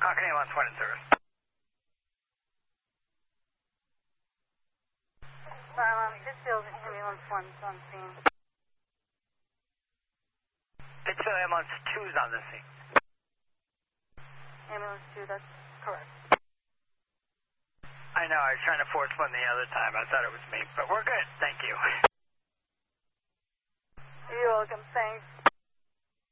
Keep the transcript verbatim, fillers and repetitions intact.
Concord ambulance one in service. Um, Pittsfield ambulance one is on scene. Pittsfield ambulance two is on the scene. Ambulance two, that's correct. I know, I was trying to force one the other time. I thought it was me, but we're good. Thank you. You're welcome. Thanks.